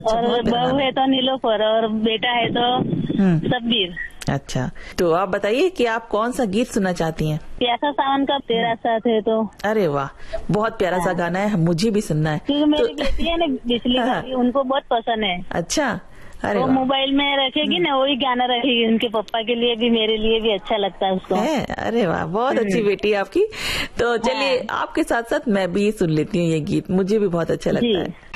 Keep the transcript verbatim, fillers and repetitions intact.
और बहू है तो नीलोफर और बेटा है तो शब्बीर। अच्छा, तो आप बताइए कि आप कौन सा गीत सुनना चाहती हैं? प्यासा सावन का तेरा साथ है तो। अरे वाह, बहुत प्यारा सा गाना है, मुझे भी सुनना है। क्योंकि मेरी तो... बेटी है ना बिजली वाली, उनको बहुत पसंद है। अच्छा, अरे वो मोबाइल में रखेगी ना, वही गाना रखेगी। उनके पापा के लिए भी, मेरे लिए भी अच्छा लगता है उसको। है? अरे वाह, बहुत अच्छी बेटी है आपकी। तो चलिए, आपके साथ साथ मैं भी सुन लेती हूँ ये गीत, मुझे भी बहुत अच्छा लगता है।